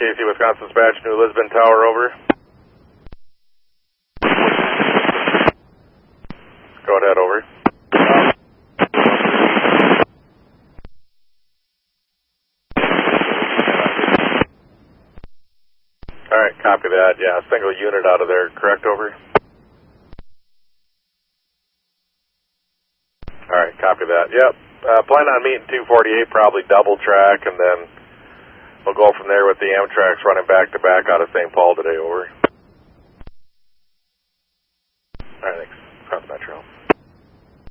Casey, Wisconsin Dispatch, New Lisbon Tower, over. Go ahead, over. Alright, copy that. Yeah, single unit out of there, correct, over? Alright, copy that. Yep. Plan on meeting 248, probably double track, and then we'll go from there with the Amtrak's running back to back out of St. Paul today, over. Alright, thanks. Cross Metro.